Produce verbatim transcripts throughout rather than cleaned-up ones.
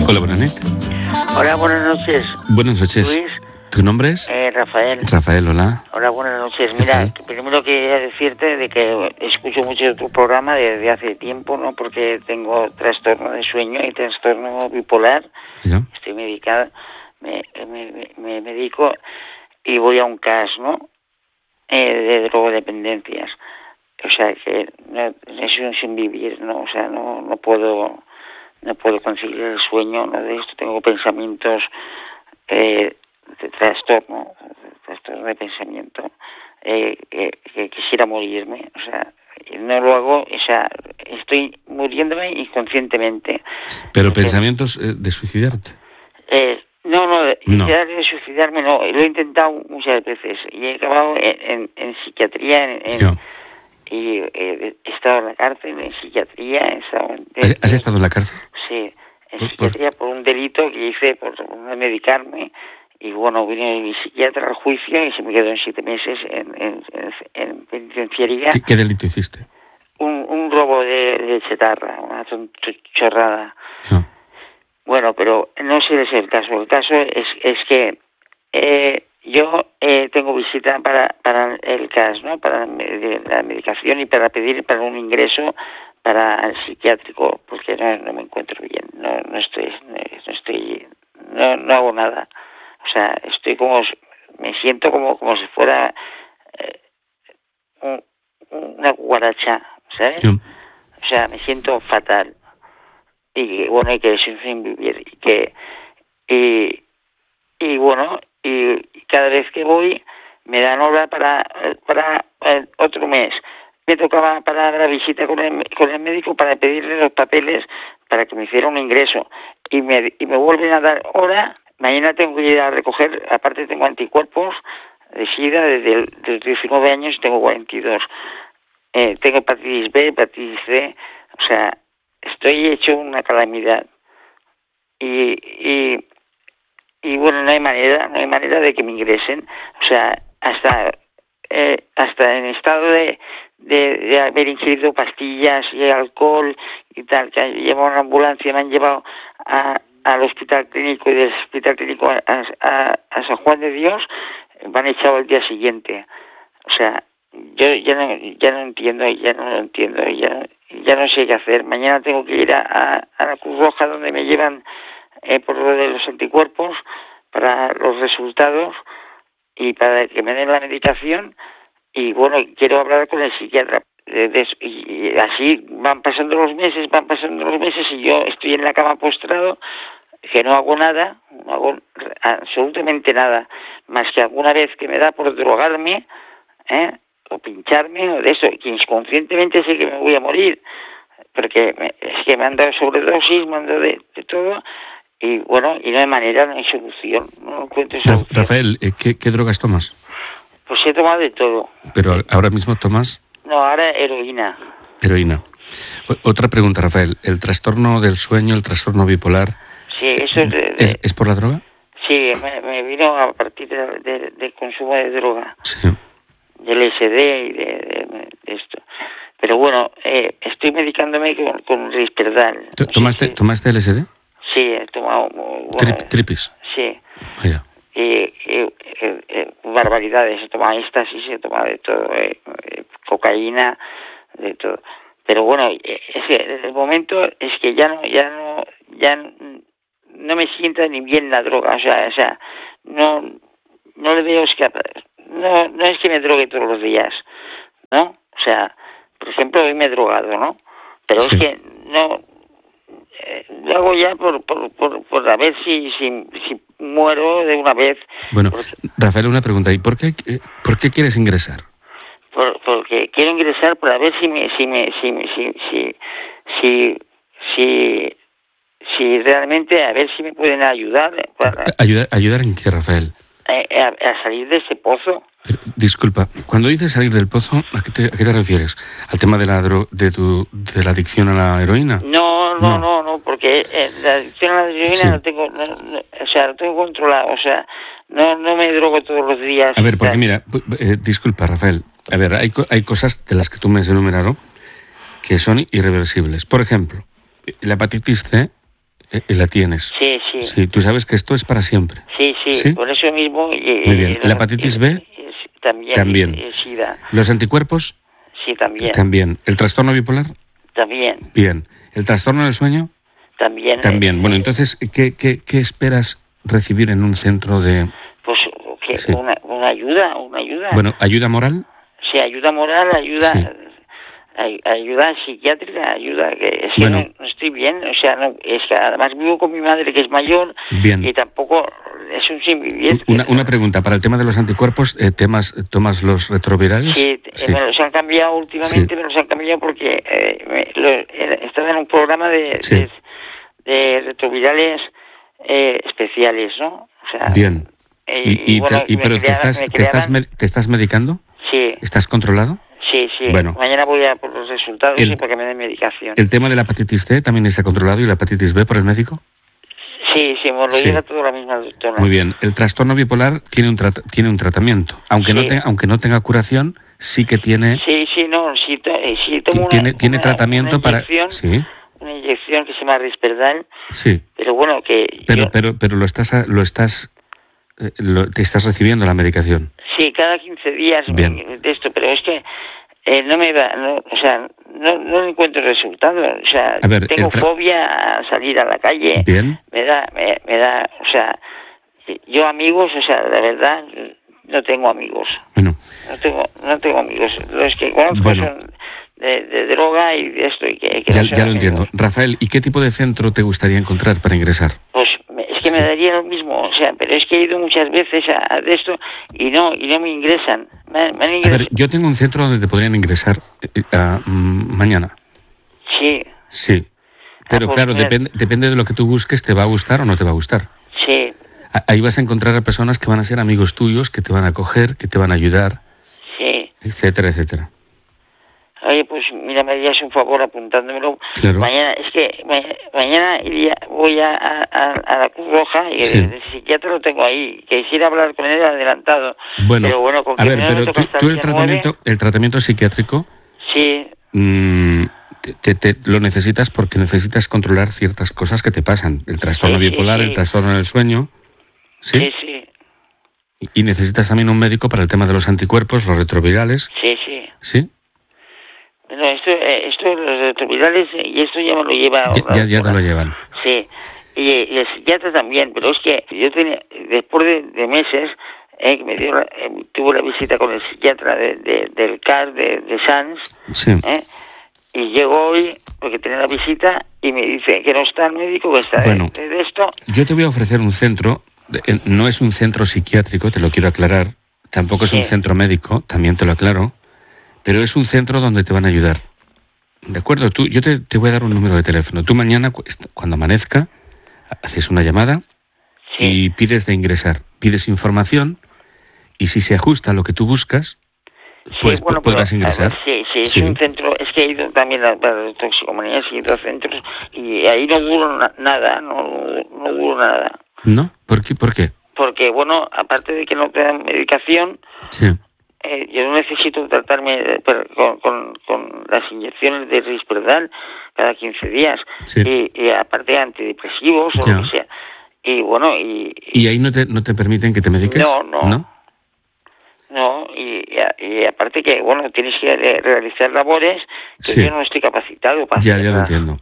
Hola, buenas noches. Hola, buenas noches. Buenas noches. Luis. ¿Tu nombre es? Eh, Rafael. Rafael, hola. Hola, buenas noches. Mira, primero quería decirte de que escucho mucho tu programa desde hace tiempo, ¿no? Porque tengo trastorno de sueño y trastorno bipolar. ¿Ya? Estoy medicada, me, me, me medico y voy a un C A S, ¿no? Eh, de drogodependencias. O sea que no, es un sin vivir, ¿no? O sea, no, no puedo no puedo conseguir el sueño, ¿no? De esto tengo pensamientos eh, de trastorno, de trastorno de pensamiento, eh, que, que quisiera morirme, o sea, no lo hago, o sea, estoy muriéndome inconscientemente. ¿Pero Entonces, pensamientos eh, de suicidarte? Eh, no, no, de, No. de suicidarme no, lo he intentado muchas veces y he acabado en, en, en psiquiatría, en, en, Yo. y eh, he estado en la cárcel, en psiquiatría, he estado en, ¿Has, has estado en la cárcel? Sí, en Por- psiquiatría por un delito que hice por no medicarme. Y bueno, vine mi psiquiatra al juicio y se me quedó en siete meses en, en, en, en penitenciaría. ¿Qué, qué delito hiciste? Un, un robo de, de chatarra, una ton- chorrada. Yo. Bueno, pero no sé si es el caso. El caso es, es que eh, yo eh, tengo visita para, para el C A S, ¿no? Para la medicación y para pedir para un ingreso para el psiquiátrico, porque no, no me encuentro bien, no, no estoy, no estoy, no, no hago nada. O sea, estoy como, me siento como, como si fuera eh, un, una guaracha, ¿sabes? Yo. O sea, me siento fatal. Y bueno, y que sin vivir. Y que, y, y bueno, y cada vez que voy, me dan hora para, para eh, otro mes. Me tocaba para la visita con el, con el médico para pedirle los papeles para que me hiciera un ingreso. Y me, y me vuelven a dar hora. Mañana tengo que ir a recoger, aparte tengo anticuerpos de SIDA desde, el, desde los diecinueve años, tengo cuarenta y dos. Eh, tengo hepatitis B, hepatitis C, o sea, estoy hecho una calamidad. Y, y, y bueno, no hay manera, no hay manera de que me ingresen. O sea, hasta eh, hasta en estado de, de, de haber ingerido pastillas y alcohol y tal, que llevo una ambulancia, me han llevado a al hospital clínico y del hospital clínico a, a, a San Juan de Dios, me han echado el día siguiente. O sea, yo ya no, ya no entiendo, ya no lo entiendo, ya, ya no sé qué hacer. Mañana tengo que ir a, a, a la Cruz Roja donde me llevan eh, por lo de los anticuerpos para los resultados y para que me den la medicación. Y bueno, quiero hablar con el psiquiatra. De, de, y así van pasando los meses, van pasando los meses y yo estoy en la cama postrado, que no hago nada, no hago absolutamente nada, más que alguna vez que me da por drogarme, ¿eh? O pincharme, o de eso, que inconscientemente sé que me voy a morir, porque me, es que me han dado sobredosis, me han dado de, de todo, y bueno, y no hay manera, no hay solución, no encuentro solución. Rafael, ¿qué, ¿qué drogas tomas? Pues he tomado de todo. Pero ahora mismo tomas... No, ahora heroína. Heroína. O- otra pregunta, Rafael. ¿El trastorno del sueño, el trastorno bipolar, Sí, eso es... De, de, ¿es, es por la droga? Sí, me, me vino a partir del de, de consumo de droga. Sí. Del L S D y de, de, de esto. Pero bueno, eh, estoy medicándome con, con Risperdal. ¿Tomaste, Sí, sí. ¿Tomaste L S D? Sí, he tomado... Bueno, Trip, tripis. Sí. Vaya. Y, y, y, y barbaridades, he tomado éxtasis, he tomado de todo, eh, eh, cocaína, de todo. Pero bueno, es que en el momento es que ya no, ya no, ya no me sienta ni bien la droga, o sea, o sea, no, no le veo escapar, no, no es que me drogue todos los días, ¿no? O sea, por ejemplo, hoy me he drogado, ¿no? Pero sí. Es que no, eh, lo hago ya por, por, por, por a ver si, si, si muero de una vez. Bueno, porque, Rafael, una pregunta, ¿y por qué, por qué quieres ingresar? Por, porque quiero ingresar para ver si me, si me, si, si, si, si, si, si realmente a ver si me pueden ayudar. Para, ¿Ayudar, ayudar en qué, Rafael? A, a, a salir de ese pozo. Pero, disculpa, cuando dices salir del pozo, ¿a qué te, a qué te refieres? ¿Al tema de la dro, de tu de la adicción a la heroína? No, no, no, no, no porque eh, la adicción a la heroína sí. no tengo, no, no, o sea, lo tengo controlado, o sea, no, no me drogo todos los días. A ver, porque mira, eh, disculpa, Rafael, a ver, hay, hay cosas de las que tú me has enumerado que son irreversibles. Por ejemplo, la hepatitis C eh, la tienes. Sí, sí. Sí, tú sabes que esto es para siempre. Sí, sí, ¿Sí? por eso mismo... Y, Muy bien. y, ¿La hepatitis y, B? y, también. También. Y, y SIDA. ¿Los anticuerpos? Sí, también. También. ¿El trastorno bipolar? También. Bien. ¿El trastorno del sueño? También. También. Eh, bueno, entonces, ¿qué, qué, qué esperas recibir en un centro de...? Pues que Sí. una, una ayuda, una ayuda. Bueno, ¿ayuda moral? Sí, ayuda moral, ayuda... Sí. ay- Ayuda psiquiátrica, ayuda que es que Bueno. no, no estoy bien, o sea, no, es que además vivo con mi madre que es mayor Bien. y tampoco es un sin vivir. Una, una pregunta, para el tema de los anticuerpos, eh, temas, ¿tomas los retrovirales? Sí, eh, me los han cambiado últimamente, Sí. me los han cambiado porque eh, me- lo- eh, estaba en un programa de, Sí. de, de retrovirales eh, especiales, ¿no? O sea, Bien. eh, ¿Y, y bueno, te, y me pero te creaban- estás, me te, estás, creaban- me- te estás medicando? Sí, ¿Estás controlado? sí, sí. Bueno. Mañana voy a por los resultados El- y porque me den medicación. ¿El tema de la hepatitis C también está controlado y la hepatitis B por el médico? Sí, sí, me lo Sí. lleva todo la misma doctora. Muy bien. El trastorno bipolar tiene un, trata- tiene un tratamiento. Aunque, no Sí. te- aunque no tenga curación, sí que tiene, Sí, sí, no, sí, to- eh, sí ti- tomo una, tiene, tiene una- tratamiento una para... inyección, Sí, una inyección que se llama Risperdal, sí. pero bueno, que Pero, yo- pero, pero lo estás, a- lo estás, eh, lo- te estás recibiendo la medicación. sí, cada quince días Bien. me- de esto, pero es que eh, no me va, no, o sea, no, no encuentro resultado, o sea, A ver, tengo el tra- fobia a salir a la calle, Bien. me da, me, me da, o sea, yo amigos, o sea, la verdad, no tengo amigos, Bueno, no tengo, no tengo amigos, los que conozco Bueno. son de, de droga y de esto y que, que ya, no son ya lo amigos. entiendo. Rafael, ¿y qué tipo de centro te gustaría encontrar para ingresar? Pues me- es que me daría lo mismo, o sea, pero es que he ido muchas veces a, a de esto y no y no me ingresan. Me, me han A ingresado. ver, yo tengo un centro donde te podrían ingresar eh, eh, ah, mm, mañana. Sí, Sí. Pero pues claro, mira. depende, depende de lo que tú busques, te va a gustar o no te va a gustar. sí, A- Ahí vas a encontrar a personas que van a ser amigos tuyos, que te van a acoger, que te van a ayudar, sí. etcétera, etcétera. Oye, pues mira, me harías un favor apuntándomelo. Claro. Mañana, es que ma- mañana iría, voy a, a, a- a la Cruz Roja y Sí. el, el psiquiatra lo tengo ahí. Quisiera hablar con él adelantado. Bueno, pero bueno, con a que ver, no me pero toca tú, hasta tú el el día tratamiento, el tratamiento psiquiátrico nueve, sí, mm, te, te- te- lo necesitas porque necesitas controlar ciertas cosas que te pasan. El trastorno Sí, sí, bipolar, sí. el trastorno del sueño, ¿sí? sí, sí, Y- Y necesitas también un médico para el tema de los anticuerpos, los retrovirales, sí, sí. ¿sí? No, esto, eh, esto, los retrovirales, eh, y esto ya me lo lleva... Ya, ya, ya te lo llevan. Sí, y, y el psiquiatra también, pero es que yo tenía, después de, de meses, eh, que me dio la- eh, tuve la visita con el psiquiatra de, de- del C A R de, de Sanz, Sí. eh, y llego hoy, porque tenía la visita, y me dice que no está el médico, que está de- Bueno. de, de esto. Yo te voy a ofrecer un centro, de- eh, no es un centro psiquiátrico, te lo quiero aclarar, tampoco es un Sí. centro médico, también te lo aclaro, pero es un centro donde te van a ayudar. ¿De acuerdo? Tú, yo te, te voy a dar un número de teléfono. Tú mañana, cu- est- cuando amanezca, haces una llamada Sí. y pides de ingresar. Pides información y si se ajusta a lo que tú buscas, pues Sí, bueno, po- podrás pero, a ver, ingresar. sí, sí, es Sí. un centro, es que he ido también a, a las toxicomanías y otros centros, y ahí no duro na- nada, no, no duro nada. ¿No? ¿Por qué? ¿Por qué? Porque, bueno, aparte de que no te dan medicación, Sí. eh, yo no necesito tratarme eh, per- con, con, con las inyecciones de Risperdal cada quince días, Sí. y, y aparte antidepresivos o Ya. lo que sea. Y bueno, y... ¿Y ahí no te, no te permiten que te mediques? No, no. ¿No? No, y, y, a- y aparte que, bueno, tienes que re- realizar labores que Sí. yo no estoy capacitado para Ya, ya lo hacerlas. entiendo.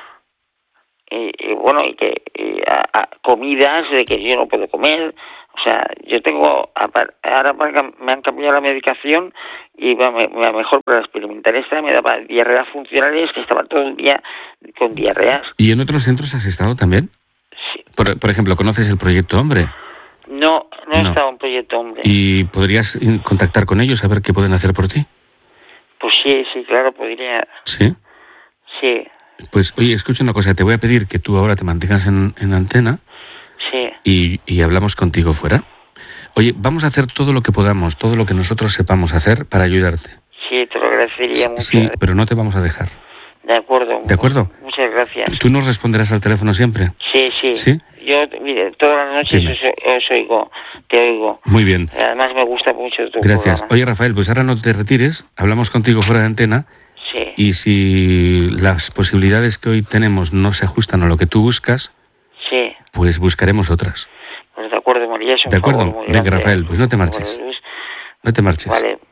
Y, y bueno, y que y a- a comidas de que yo no puedo comer. O sea, yo tengo, apar- ahora me han cam- me han cambiado la medicación y va, me, me va mejor para experimentar esta, me daba diarreas funcionales, que estaba todo el día con diarreas. ¿Y en otros centros has estado también? Sí. Por, por ejemplo, ¿conoces el Proyecto Hombre? No, no he No. estado en Proyecto Hombre. ¿Y podrías in- contactar con ellos a ver qué pueden hacer por ti? Pues sí, sí, claro, podría, Sí. sí, Pues, oye, escucha una cosa, te voy a pedir que tú ahora te mantengas en, en antena sí, y, y hablamos contigo fuera. Oye, vamos a hacer todo lo que podamos, todo lo que nosotros sepamos hacer para ayudarte. sí, te lo agradecería mucho. Sí, pero no te vamos a dejar. De acuerdo. ¿De acuerdo? Muchas gracias. ¿Tú nos responderás al teléfono siempre? Sí, sí. ¿Sí? Yo, mire, todas las noches Dime. os, os oigo, te oigo. Muy bien. Además me gusta mucho tu Gracias. programa. Oye, Rafael, pues ahora no te retires, hablamos contigo fuera de antena Sí. Y si las posibilidades que hoy tenemos no se ajustan a lo que tú buscas, sí. pues buscaremos otras. Pues de acuerdo, María. De acuerdo. Venga, Rafael, pues no te marches. No te marches. Vale.